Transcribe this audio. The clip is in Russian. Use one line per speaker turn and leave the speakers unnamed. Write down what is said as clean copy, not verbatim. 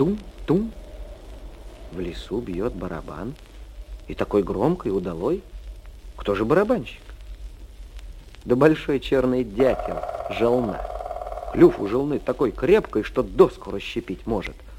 Тум-тум. В лесу бьет барабан. И такой громкий, удалой. Кто же барабанщик? Да большой черный дятел, желна. Клюв у желны такой крепкий, что доску расщепить может.